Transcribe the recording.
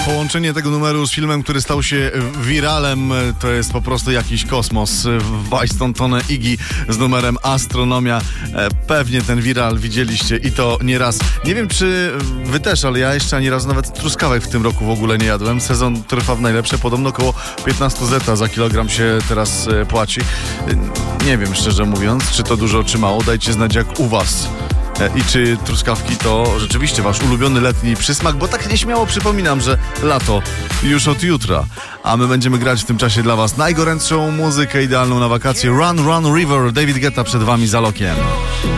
Połączenie tego numeru z filmem, który stał się wiralem, to jest po prostu jakiś kosmos. Wajston Tone Iggy z numerem Astronomia. Pewnie ten wiral widzieliście i to nieraz. Nie wiem, czy wy też, ale ja jeszcze ani razu nawet truskawek w tym roku w ogóle nie jadłem. Sezon trwa w najlepsze. Podobno około 15 zeta za kilogram się teraz płaci. Nie wiem, szczerze mówiąc, czy to dużo, czy mało. Dajcie znać, jak u was. I czy truskawki to rzeczywiście wasz ulubiony letni przysmak, bo tak nieśmiało przypominam, że lato już od jutra, a my będziemy grać w tym czasie dla was najgorętszą muzykę idealną na wakacje. Run, Run River, David Guetta przed wami za lokiem.